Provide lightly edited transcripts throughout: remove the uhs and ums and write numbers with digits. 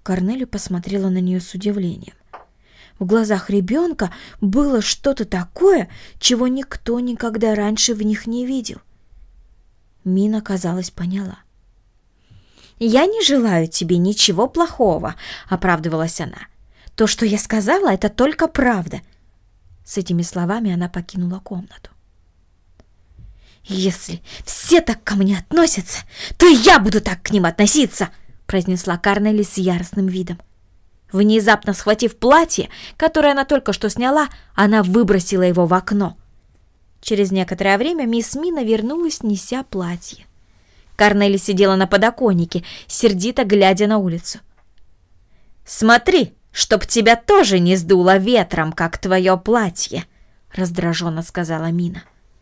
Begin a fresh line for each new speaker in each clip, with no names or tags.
Корнели посмотрела на нее с удивлением. В глазах ребенка было что-то такое, чего никто никогда раньше в них не видел. Мина, казалось, поняла. «Я не желаю тебе ничего плохого», — оправдывалась она. «То, что я сказала, это только правда». С этими словами она покинула комнату. «Если все так ко мне относятся, то и я буду так к ним относиться», — произнесла Корнели с яростным видом. Внезапно схватив платье, которое она только что сняла, она выбросила его в окно. Через некоторое время мисс Мина вернулась, неся платье. Корнели сидела на подоконнике, сердито глядя на улицу. «Смотри, чтоб тебя тоже не сдуло ветром, как твое платье», — раздраженно сказала Мина.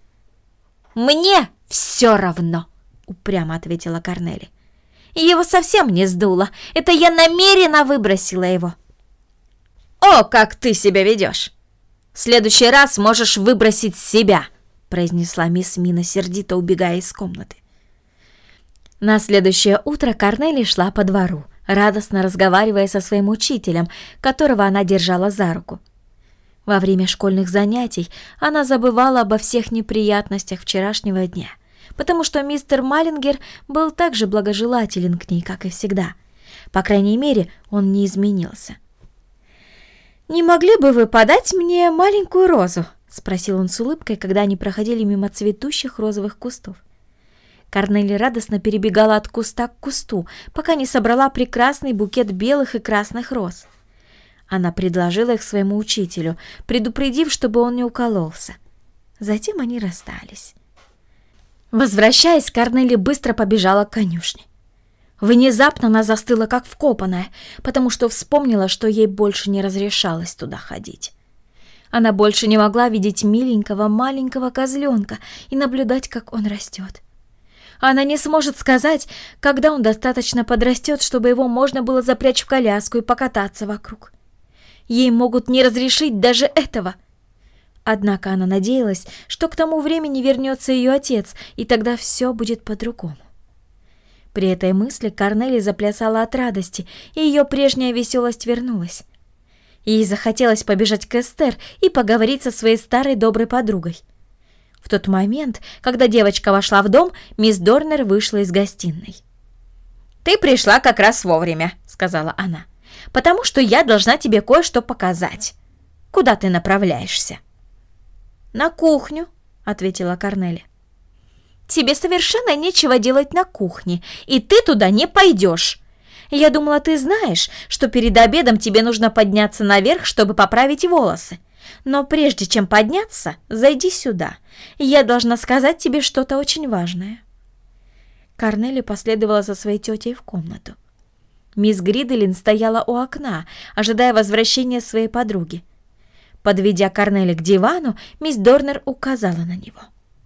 «Мне все равно», — упрямо ответила Корнели. «Его совсем не сдуло. Это я намеренно выбросила его». «О, как ты себя ведешь! В следующий раз можешь выбросить себя», — произнесла мисс Мина, сердито убегая из комнаты. На следующее утро Корнели шла по двору, радостно разговаривая со своим учителем, которого она держала за руку. Во время школьных занятий она забывала обо всех неприятностях вчерашнего дня, потому что мистер Маллингер был так же благожелателен к ней, как и всегда. По крайней мере, он не изменился. «Не могли бы вы подать мне маленькую розу?» — спросил он с улыбкой, когда они проходили мимо цветущих розовых кустов. Корнели радостно перебегала от куста к кусту, пока не собрала прекрасный букет белых и красных роз. Она предложила их своему учителю, предупредив, чтобы он не укололся. Затем они расстались. Возвращаясь, Корнели быстро побежала к конюшне. Внезапно она застыла, как вкопанная, потому что вспомнила, что ей больше не разрешалось туда ходить. Она больше не могла видеть миленького маленького козленка и наблюдать, как он растет. Она не сможет сказать, когда он достаточно подрастет, чтобы его можно было запрячь в коляску и покататься вокруг. Ей могут не разрешить даже этого. Однако она надеялась, что к тому времени вернется ее отец, и тогда все будет по-другому. При этой мысли Корнели заплясала от радости, и ее прежняя веселость вернулась. Ей захотелось побежать к Эстер и поговорить со своей старой доброй подругой. В тот момент, когда девочка вошла в дом, мисс Дорнер вышла из гостиной. «Ты пришла как раз вовремя», — сказала она, «потому что я должна тебе кое-что показать. Куда ты направляешься?» «На кухню», — ответила Корнели. «Тебе совершенно нечего делать на кухне, и ты туда не пойдешь. Я думала, ты знаешь, что перед обедом тебе нужно подняться наверх, чтобы поправить волосы. Но прежде чем подняться, зайди сюда. Я должна сказать тебе что-то очень важное». Корнели последовала за своей тетей в комнату. Мисс Гриделин стояла у окна, ожидая возвращения своей подруги. Подведя Корнели к дивану, мисс Дорнер указала на него.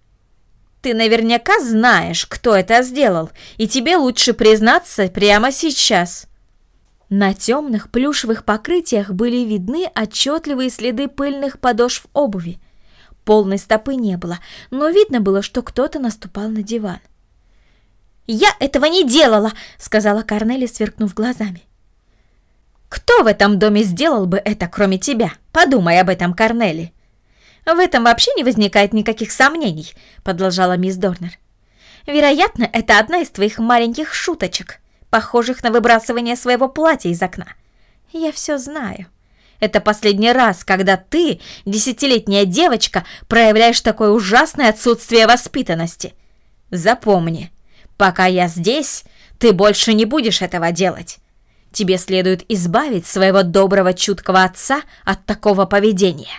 «Ты наверняка знаешь, кто это сделал, и тебе лучше признаться прямо сейчас». На темных плюшевых покрытиях были видны отчетливые следы пыльных подошв обуви. Полной стопы не было, но видно было, что кто-то наступал на диван. «Я этого не делала!» — сказала Корнели, сверкнув глазами. «Кто в этом доме сделал бы это, кроме тебя? Подумай об этом, Корнели!» «В этом вообще не возникает никаких сомнений», — продолжала мисс Дорнер. «Вероятно, это одна из твоих маленьких шуточек, похожих на выбрасывание своего платья из окна. Я все знаю. Это последний раз, когда ты, 10-летняя девочка, проявляешь такое ужасное отсутствие воспитанности. Запомни, пока я здесь, ты больше не будешь этого делать. Тебе следует избавить своего доброго, чуткого отца от такого поведения».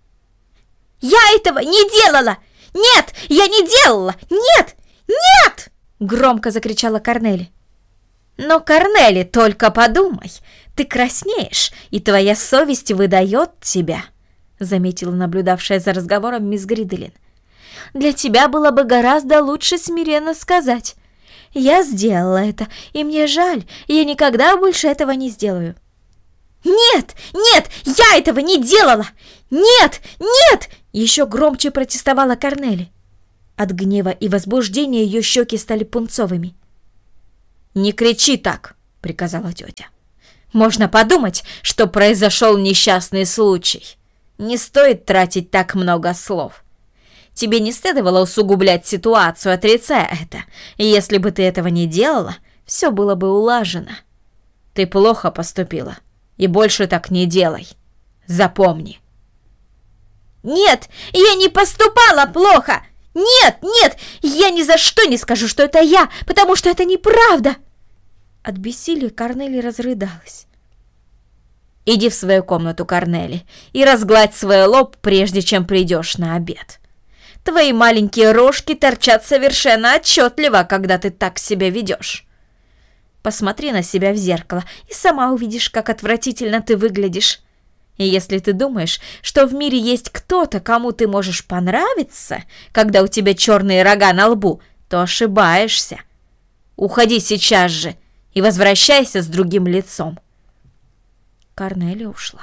«Я этого не делала! Нет, я не делала! Нет! Нет!» — громко закричала Корнели. «Но, Корнели, только подумай, ты краснеешь, и твоя совесть выдает тебя», — заметила наблюдавшая за разговором мисс Гриделин. «Для тебя было бы гораздо лучше смиренно сказать: я сделала это, и мне жаль, я никогда больше этого не сделаю». «Нет, нет, я этого не делала! Нет, нет!» — еще громче протестовала Корнели. От гнева и возбуждения ее щеки стали пунцовыми. «Не кричи так!» — приказала тетя. Можно подумать, что произошел несчастный случай. Не стоит тратить так много слов. Тебе не следовало усугублять ситуацию, отрицая это. И если бы ты этого не делала, все было бы улажено. Ты плохо поступила. И больше так не делай. Запомни. Нет, я не поступала плохо. Нет, я ни за что не скажу, что это я, потому что это неправда. От бессилия Корнели разрыдалась. Иди в свою комнату, Корнели, и разгладь свой лоб, прежде чем придешь на обед. Твои маленькие рожки торчат совершенно отчетливо, когда ты так себя ведешь. Посмотри на себя в зеркало и сама увидишь, как отвратительно ты выглядишь. И если ты думаешь, что в мире есть кто-то, кому ты можешь понравиться, когда у тебя черные рога на лбу, то ошибаешься. Уходи сейчас же и возвращайся с другим лицом. Корнели ушла.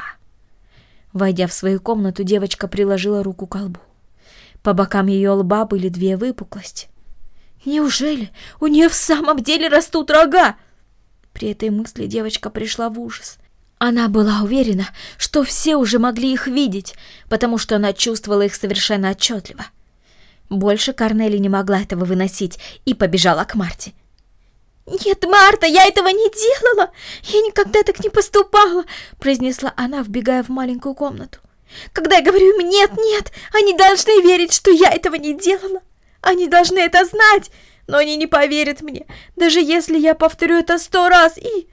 Войдя в свою комнату, девочка приложила руку к лбу. По бокам ее лба были 2 выпуклости. Неужели у нее в самом деле растут рога? При этой мысли девочка пришла в ужас. Она была уверена, что все уже могли их видеть, потому что она чувствовала их совершенно отчетливо. Больше Корнели не могла этого выносить и побежала к Марте. «Нет, Марта, я этого не делала! Я никогда так не поступала!» произнесла она, вбегая в маленькую комнату. «Когда я говорю им нет, они должны верить, что я этого не делала. Они должны это знать, но они не поверят мне, даже если я повторю это 100 раз и...»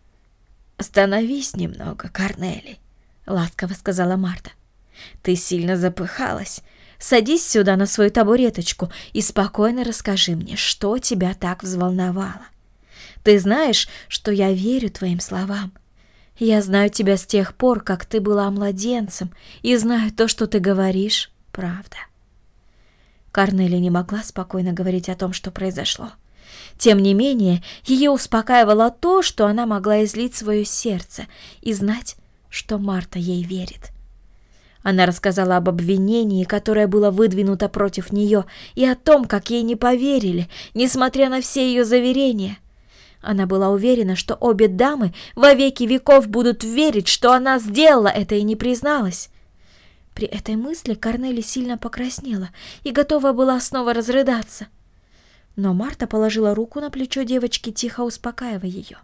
«Остановись немного, Корнели», — ласково сказала Марта. «Ты сильно запыхалась. Садись сюда на свою табуреточку и спокойно расскажи мне, что тебя так взволновало. Ты знаешь, что я верю твоим словам. Я знаю тебя с тех пор, как ты была младенцем, и знаю то, что ты говоришь, правда». Корнели не могла спокойно говорить о том, что произошло. Тем не менее, ее успокаивало то, что она могла излить свое сердце и знать, что Марта ей верит. Она рассказала об обвинении, которое было выдвинуто против нее, и о том, как ей не поверили, несмотря на все ее заверения. Она была уверена, что обе дамы во веки веков будут верить, что она сделала это и не призналась. При этой мысли Корнели сильно покраснела и готова была снова разрыдаться. Но Марта положила руку на плечо девочки, тихо успокаивая ее.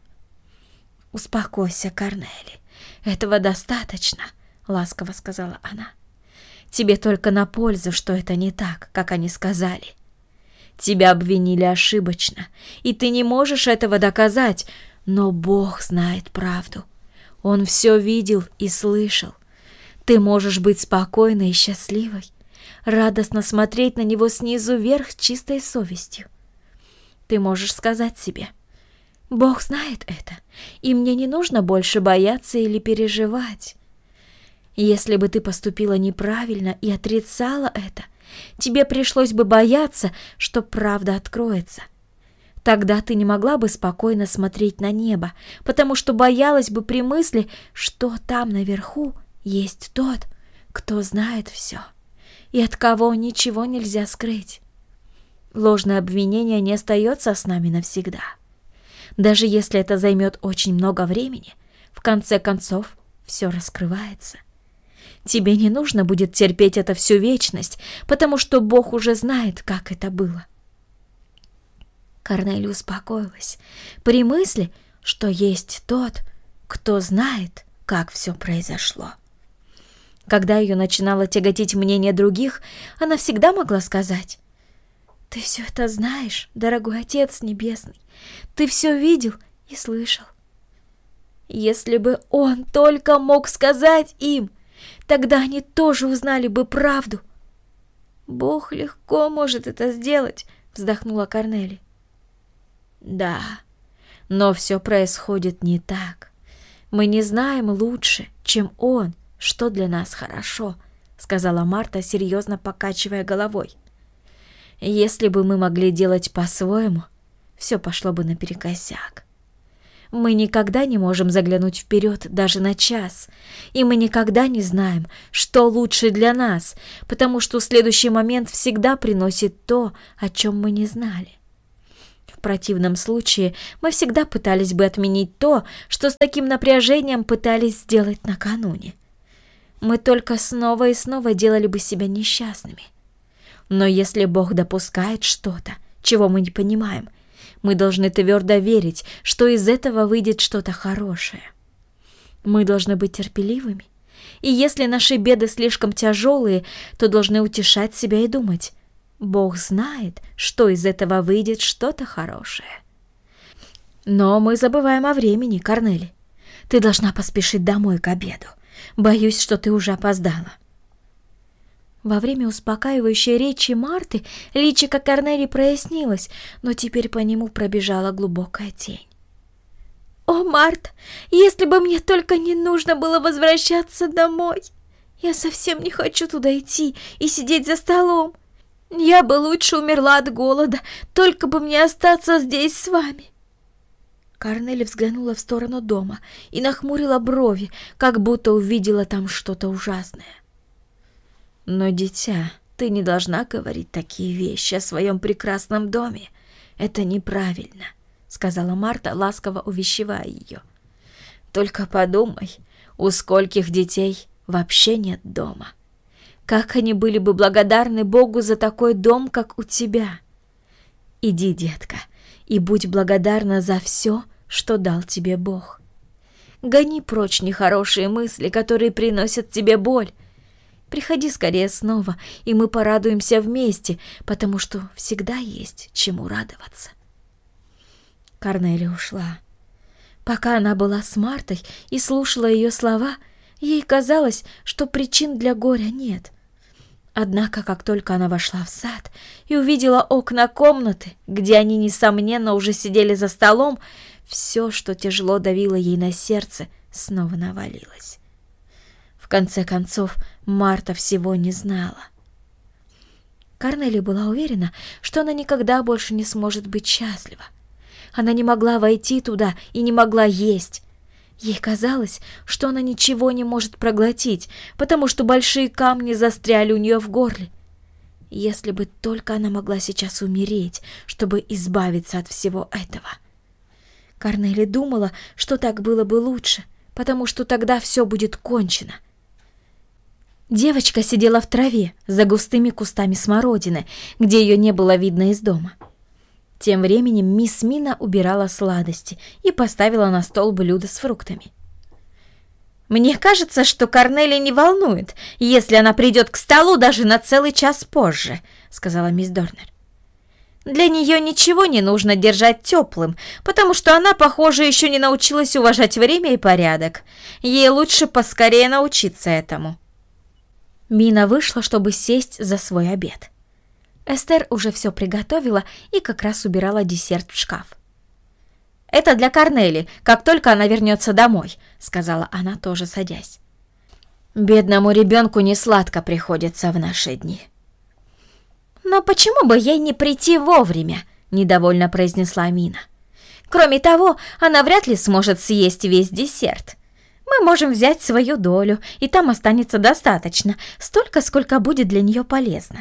«Успокойся, Корнели, этого достаточно», — ласково сказала она. «Тебе только на пользу, что это не так, как они сказали. Тебя обвинили ошибочно, и ты не можешь этого доказать, но Бог знает правду. Он все видел и слышал. Ты можешь быть спокойной и счастливой, радостно смотреть на него снизу вверх с чистой совестью. Ты можешь сказать себе: Бог знает это, и мне не нужно больше бояться или переживать. Если бы ты поступила неправильно и отрицала это, тебе пришлось бы бояться, что правда откроется. Тогда ты не могла бы спокойно смотреть на небо, потому что боялась бы при мысли, что там наверху есть тот, кто знает все, и от кого ничего нельзя скрыть. Ложное обвинение не остается с нами навсегда. Даже если это займет очень много времени, в конце концов все раскрывается. Тебе не нужно будет терпеть это всю вечность, потому что Бог уже знает, как это было. Корнели успокоилась при мысли, что есть тот, кто знает, как все произошло. Когда ее начинало тяготить мнение других, она всегда могла сказать: «Ты все это знаешь, дорогой Отец Небесный, ты все видел и слышал». Если бы он только мог сказать им, тогда они тоже узнали бы правду. «Бог легко может это сделать», — вздохнула Корнели. «Да, но все происходит не так. Мы не знаем лучше, чем он, что для нас хорошо», — сказала Марта, серьезно покачивая головой. «Если бы мы могли делать по-своему, все пошло бы наперекосяк. Мы никогда не можем заглянуть вперед даже на час, и мы никогда не знаем, что лучше для нас, потому что следующий момент всегда приносит то, о чем мы не знали. В В противном случае мы всегда пытались бы отменить то, что с таким напряжением пытались сделать накануне. Мы только снова и снова делали бы себя несчастными. Но если Бог допускает что-то, чего мы не понимаем, мы должны твердо верить, что из этого выйдет что-то хорошее. Мы должны быть терпеливыми, и если наши беды слишком тяжелые, то должны утешать себя и думать: Бог знает, что из этого выйдет что-то хорошее. Но мы забываем о времени, Корнели. Ты должна поспешить домой к обеду. Боюсь, что ты уже опоздала. Во время успокаивающей речи Марты личико Корнели прояснилось, но теперь по нему пробежала глубокая тень. «О, Марта, если бы мне только не нужно было возвращаться домой! Я совсем не хочу туда идти и сидеть за столом. Я бы лучше умерла от голода, только бы мне остаться здесь с вами». Корнели взглянула в сторону дома и нахмурила брови, как будто увидела там что-то ужасное. «Но, дитя, ты не должна говорить такие вещи о своем прекрасном доме. Это неправильно», — сказала Марта, ласково увещевая ее. «Только подумай, у скольких детей вообще нет дома. Как они были бы благодарны Богу за такой дом, как у тебя. Иди, детка, и будь благодарна за все, что дал тебе Бог. Гони прочь нехорошие мысли, которые приносят тебе боль. Приходи скорее снова, и мы порадуемся вместе, потому что всегда есть чему радоваться». Корнели ушла. Пока она была с Мартой и слушала ее слова, ей казалось, что причин для горя нет. Однако, как только она вошла в сад и увидела окна комнаты, где они, несомненно, уже сидели за столом, все, что тяжело давило ей на сердце, снова навалилось. В конце концов, Марта всего не знала. Корнели была уверена, что она никогда больше не сможет быть счастлива. Она не могла войти туда и не могла есть. Ей казалось, что она ничего не может проглотить, потому что большие камни застряли у нее в горле. Если бы только она могла сейчас умереть, чтобы избавиться от всего этого. Корнели думала, что так было бы лучше, потому что тогда все будет кончено. Девочка сидела в траве за густыми кустами смородины, где ее не было видно из дома. Тем временем мисс Мина убирала сладости и поставила на стол блюдо с фруктами. «Мне кажется, что Корнели не волнует, если она придет к столу даже на целый час позже», — сказала мисс Дорнер. «Для нее ничего не нужно держать теплым, потому что она, похоже, еще не научилась уважать время и порядок. Ей лучше поскорее научиться этому». Мина вышла, чтобы сесть за свой обед. Эстер уже все приготовила и как раз убирала десерт в шкаф. «Это для Корнели, как только она вернется домой», — сказала она, тоже садясь. «Бедному ребенку несладко приходится в наши дни». «Но почему бы ей не прийти вовремя?» — недовольно произнесла Мина. «Кроме того, она вряд ли сможет съесть весь десерт. Мы можем взять свою долю, и там останется достаточно, столько, сколько будет для нее полезно».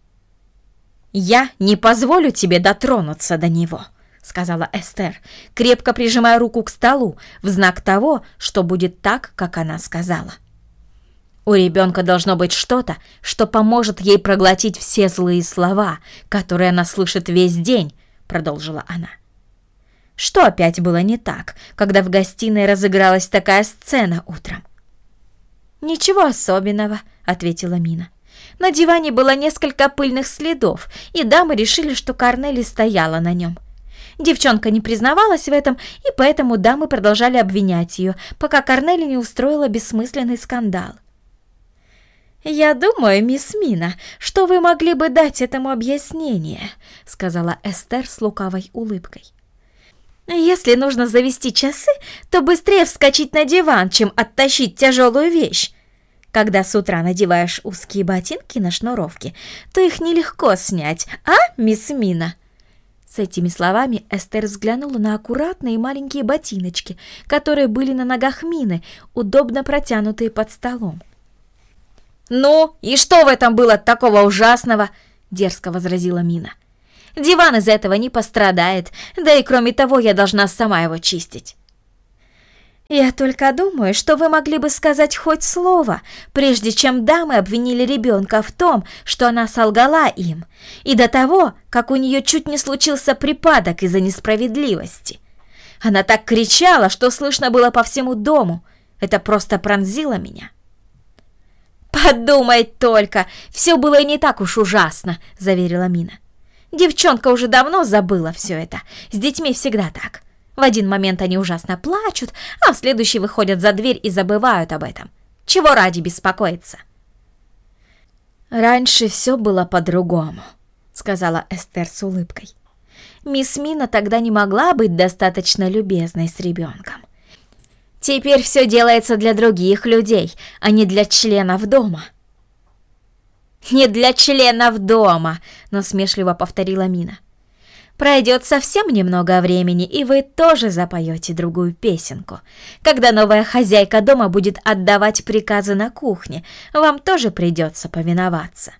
«Я не позволю тебе дотронуться до него», — сказала Эстер, крепко прижимая руку к столу в знак того, что будет так, как она сказала. «У ребенка должно быть что-то, что поможет ей проглотить все злые слова, которые она слышит весь день», — продолжила она. «Что опять было не так, когда в гостиной разыгралась такая сцена утром?» «Ничего особенного», — ответила Мина. «На диване было несколько пыльных следов, и дамы решили, что Корнели стояла на нем. Девчонка не признавалась в этом, и поэтому дамы продолжали обвинять ее, пока Корнели не устроила бессмысленный скандал». «Я думаю, мисс Мина, что вы могли бы дать этому объяснение», — сказала Эстер с лукавой улыбкой. «Если нужно завести часы, то быстрее вскочить на диван, чем оттащить тяжелую вещь. Когда с утра надеваешь узкие ботинки на шнуровке, то их нелегко снять, а, мисс Мина?» С этими словами Эстер взглянула на аккуратные маленькие ботиночки, которые были на ногах Мины, удобно протянутые под столом. «Ну, и что в этом было такого ужасного?» — дерзко возразила Мина. Диван из этого не пострадает, да и кроме того, я должна сама его чистить. Я только думаю, что вы могли бы сказать хоть слово, прежде чем дамы обвинили ребенка в том, что она солгала им, и до того, как у нее чуть не случился припадок из-за несправедливости. Она так кричала, что слышно было по всему дому. Это просто пронзило меня. «Подумай только, все было не так уж ужасно», — заверила Мина. «Девчонка уже давно забыла все это. С детьми всегда так. В один момент они ужасно плачут, а в следующий выходят за дверь и забывают об этом. Чего ради беспокоиться?» «Раньше все было по-другому», — сказала Эстер с улыбкой. «Мисс Мина тогда не могла быть достаточно любезной с ребенком. Теперь все делается для других людей, а не для членов дома». «Не для членов дома», — насмешливо повторила Мина. «Пройдет совсем немного времени, и вы тоже запоете другую песенку. Когда новая хозяйка дома будет отдавать приказы на кухне, вам тоже придется повиноваться».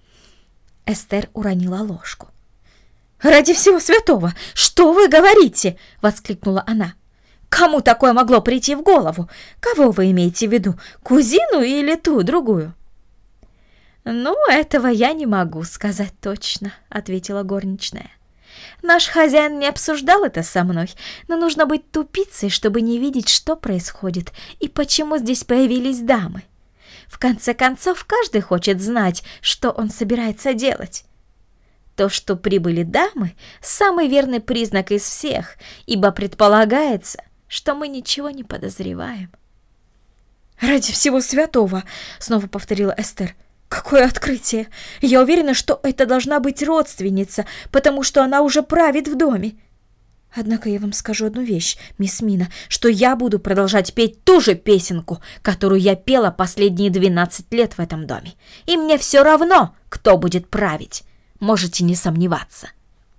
Эстер уронила ложку. «Ради всего святого, что вы говорите?» — воскликнула она. «Кому такое могло прийти в голову? Кого вы имеете в виду, кузину или ту другую?» «Ну, этого я не могу сказать точно», — ответила горничная. «Наш хозяин не обсуждал это со мной, но нужно быть тупицей, чтобы не видеть, что происходит и почему здесь появились дамы. В конце концов, каждый хочет знать, что он собирается делать. То, что прибыли дамы, самый верный признак из всех, ибо предполагается, что мы ничего не подозреваем». «Ради всего святого!» — снова повторила Эстер. «Какое открытие! Я уверена, что это должна быть родственница, потому что она уже правит в доме. Однако я вам скажу одну вещь, мисс Мина, что я буду продолжать петь ту же песенку, которую я пела последние 12 лет в этом доме. И мне все равно, кто будет править. Можете не сомневаться».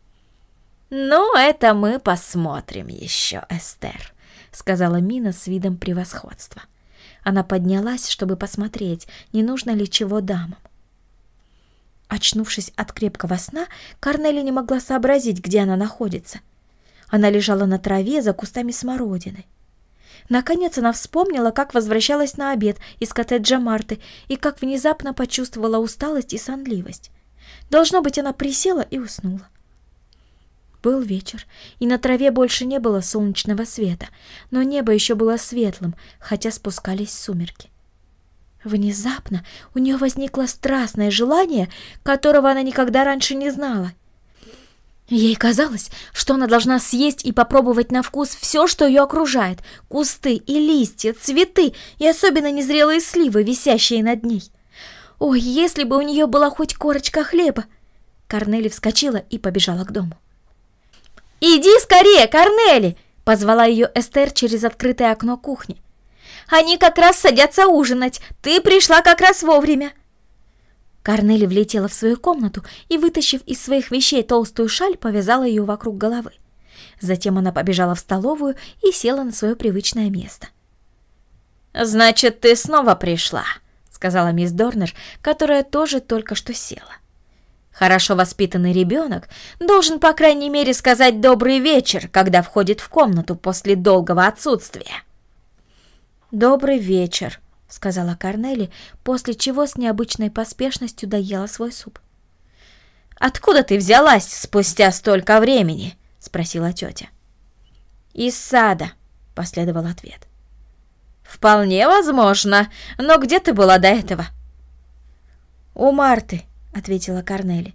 «Ну, это мы посмотрим еще, Эстер», — сказала Мина с видом превосходства. Она поднялась, чтобы посмотреть, не нужно ли чего дамам. Очнувшись от крепкого сна, Корнели не могла сообразить, где она находится. Она лежала на траве за кустами смородины. Наконец она вспомнила, как возвращалась на обед из коттеджа Марты и как внезапно почувствовала усталость и сонливость. Должно быть, она присела и уснула. Был вечер, и на траве больше не было солнечного света, но небо еще было светлым, хотя спускались сумерки. Внезапно у нее возникло страстное желание, которого она никогда раньше не знала. Ей казалось, что она должна съесть и попробовать на вкус все, что ее окружает: кусты и листья, цветы и особенно незрелые сливы, висящие над ней. Ой, если бы у нее была хоть корочка хлеба! Корнели вскочила и побежала к дому. «Иди скорее, Корнели!» — позвала ее Эстер через открытое окно кухни. «Они как раз садятся ужинать. Ты пришла как раз вовремя». Корнели влетела в свою комнату и, вытащив из своих вещей толстую шаль, повязала ее вокруг головы. Затем она побежала в столовую и села на свое привычное место. «Значит, ты снова пришла», — сказала мисс Дорнер, которая тоже только что села. Хорошо воспитанный ребенок должен, по крайней мере, сказать «добрый вечер», когда входит в комнату после долгого отсутствия. «Добрый вечер», — сказала Корнели, после чего с необычной поспешностью доела свой суп. «Откуда ты взялась спустя столько времени?» — спросила тетя. «Из сада», — последовал ответ. «Вполне возможно, но где ты была до этого?» «У Марты», — ответила Корнели.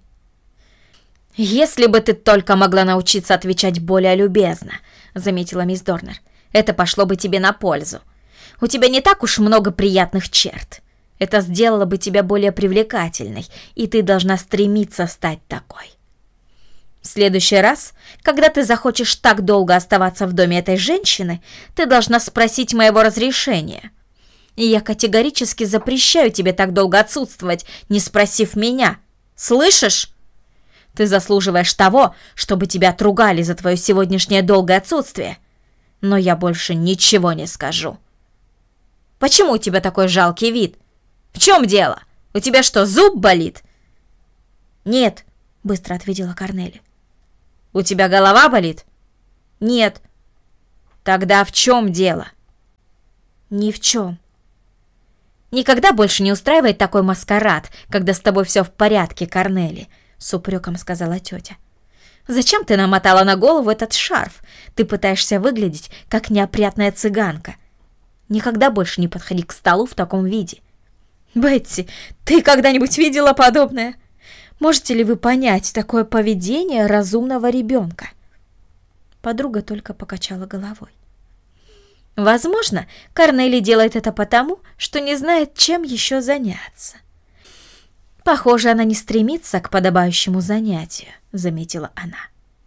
«Если бы ты только могла научиться отвечать более любезно», — заметила мисс Дорнер, — «это пошло бы тебе на пользу. У тебя не так уж много приятных черт. Это сделало бы тебя более привлекательной, и ты должна стремиться стать такой. В следующий раз, когда ты захочешь так долго оставаться в доме этой женщины, ты должна спросить моего разрешения. И я категорически запрещаю тебе так долго отсутствовать, не спросив меня. Слышишь? Ты заслуживаешь того, чтобы тебя отругали за твое сегодняшнее долгое отсутствие. Но я больше ничего не скажу. Почему у тебя такой жалкий вид? В чем дело? У тебя что, зуб болит?» «Нет», — быстро ответила Корнели. У тебя голова болит? Нет. Тогда в чем дело? Ни в чем. Никогда больше не устраивает такой маскарад, когда с тобой все в порядке, Корнели, с упреком сказала тетя. Зачем ты намотала на голову этот шарф? Ты пытаешься выглядеть, как неопрятная цыганка. Никогда больше не подходи к столу в таком виде. Бетти, ты когда-нибудь видела подобное? Можете ли вы понять такое поведение разумного ребенка? Подруга только покачала головой. Возможно, Корнели делает это потому, что не знает, чем еще заняться. Похоже, она не стремится к подобающему занятию, заметила она.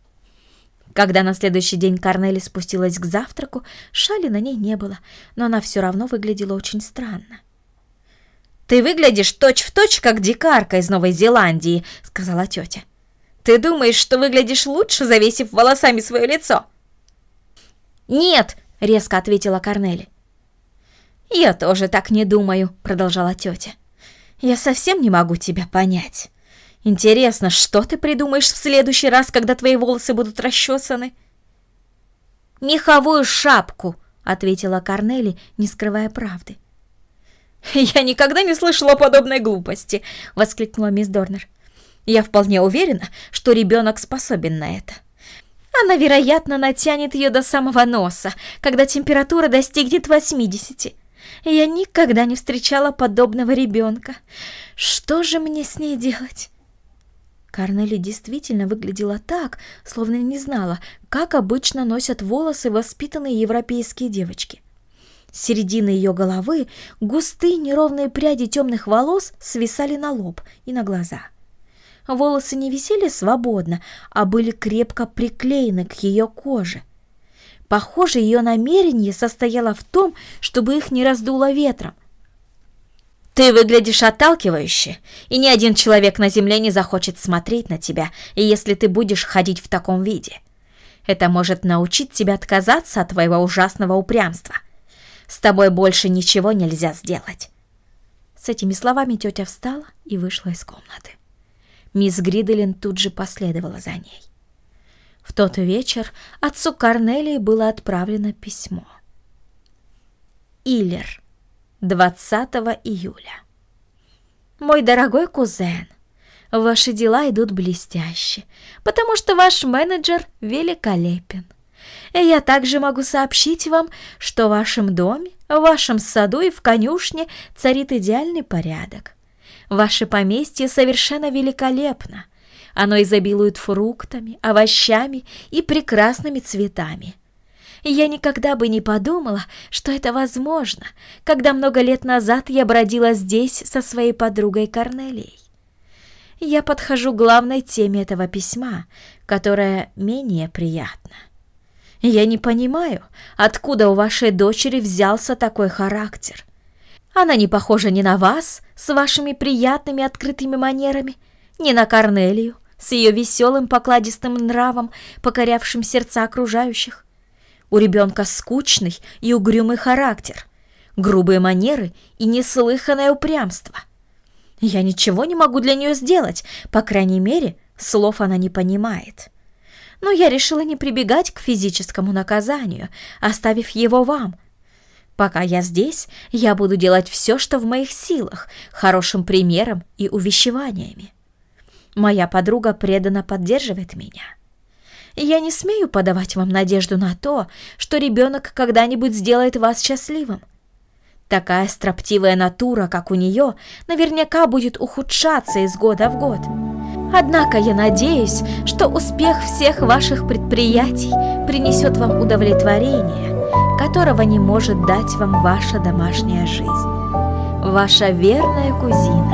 Когда на следующий день Корнели спустилась к завтраку, шали на ней не было, но она все равно выглядела очень странно. «Ты выглядишь точь-в-точь, как дикарка из Новой Зеландии», — сказала тетя. «Ты думаешь, что выглядишь лучше, завесив волосами свое лицо?» «Нет», — резко ответила Корнели. «Я тоже так не думаю», — продолжала тетя. «Я совсем не могу тебя понять. Интересно, что ты придумаешь в следующий раз, когда твои волосы будут расчесаны?» «Меховую шапку», — ответила Корнели, не скрывая правды. «Я никогда не слышала подобной глупости», — воскликнула мисс Дорнер. «Я вполне уверена, что ребенок способен на это. Она, вероятно, натянет ее до самого носа, когда температура достигнет 80. Я никогда не встречала подобного ребенка. Что же мне с ней делать?» Корнели действительно выглядела так, словно не знала, как обычно носят волосы воспитанные европейские девочки. С середины ее головы густые неровные пряди темных волос свисали на лоб и на глаза. Волосы не висели свободно, а были крепко приклеены к ее коже. Похоже, ее намерение состояло в том, чтобы их не раздуло ветром. «Ты выглядишь отталкивающе, и ни один человек на земле не захочет смотреть на тебя, если ты будешь ходить в таком виде. Это может научить тебя отказаться от твоего ужасного упрямства. С тобой больше ничего нельзя сделать». С этими словами тетя встала и вышла из комнаты. Мисс Гриделин тут же последовала за ней. В тот вечер отцу Корнелии было отправлено письмо. Иллер, 20 июля. «Мой дорогой кузен, ваши дела идут блестяще, потому что ваш менеджер великолепен. И я также могу сообщить вам, что в вашем доме, в вашем саду и в конюшне царит идеальный порядок. Ваше поместье совершенно великолепно. Оно изобилует фруктами, овощами и прекрасными цветами. Я никогда бы не подумала, что это возможно, когда много лет назад я бродила здесь со своей подругой Корнелией. Я подхожу к главной теме этого письма, которая менее приятна. Я не понимаю, откуда у вашей дочери взялся такой характер. Она не похожа ни на вас с вашими приятными открытыми манерами, ни на Корнелию с ее веселым покладистым нравом, покорявшим сердца окружающих. У ребенка скучный и угрюмый характер, грубые манеры и неслыханное упрямство. Я ничего не могу для нее сделать, по крайней мере, слов она не понимает. Но я решила не прибегать к физическому наказанию, оставив его вам. Пока я здесь, я буду делать все, что в моих силах, хорошим примером и увещеваниями. Моя подруга преданно поддерживает меня. Я не смею подавать вам надежду на то, что ребенок когда-нибудь сделает вас счастливым. Такая строптивая натура, как у нее, наверняка будет ухудшаться из года в год. Однако я надеюсь, что успех всех ваших предприятий принесет вам удовлетворение, которого не может дать вам ваша домашняя жизнь. Ваша верная кузина